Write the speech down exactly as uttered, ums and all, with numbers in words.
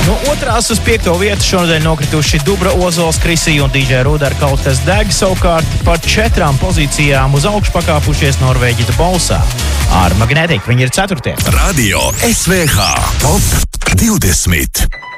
No otrās uz piekto vietu šonadēļ nokrituši Dubra, Ozols, Krisija un D J Rudar Kaut kas deg. Savukārt par četrām pozīcijām uz augšu pakāpušies Norvēģi The Bolsā. Ar Magnetic viņi ir ceturtie. Radio S V H Top divdesmit.